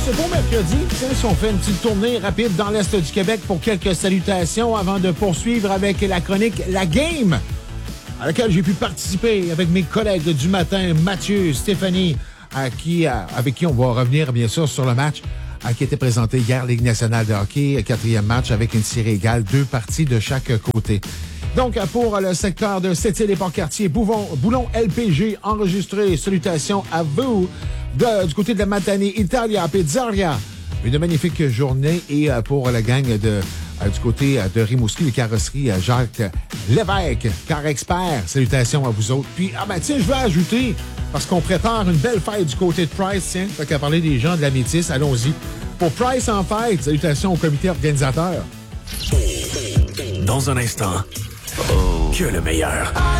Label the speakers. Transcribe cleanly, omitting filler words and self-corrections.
Speaker 1: ce beau mercredi, si on fait une petite tournée rapide dans l'Est du Québec pour quelques salutations avant de poursuivre avec la chronique La Game, à laquelle j'ai pu participer avec mes collègues du matin, Mathieu, Stéphanie, avec qui on va revenir bien sûr sur le match qui était présenté hier, Ligue nationale de hockey, 4e match avec une série égale, 2 parties de chaque côté. Donc, pour le secteur de Sept-Îles et Port-Cartier, Boulon LPG enregistré. Salutations à vous. Du côté de la Matane, Italia, Pizzeria. Une magnifique journée. Et pour la gang du côté de Rimouski, les carrosseries, Jacques Lévesque, car expert. Salutations à vous autres. Puis, tiens, je veux ajouter, parce qu'on prépare une belle fête du côté de Price, tiens, fait qu'à parler des gens de la Métis, allons-y. Pour Price en fête, salutations au comité organisateur.
Speaker 2: Dans un instant, que le meilleur.